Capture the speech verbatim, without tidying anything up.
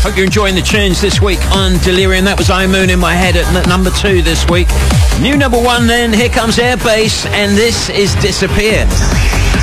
Hope you're enjoying the tunes this week on Delirium. That was I Moon in My Head at n- number two this week. New number one then, here comes Airbase, and this is Disappear.